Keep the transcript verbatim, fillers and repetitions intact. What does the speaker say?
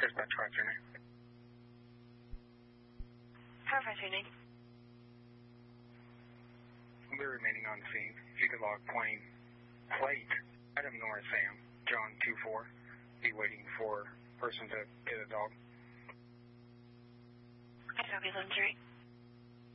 Dispatch five two nine. Power five two nine. We're remaining on the scene. If you could log plane plate Adam North Sam, John two four. Be waiting for person to get a dog. I copy eleven three.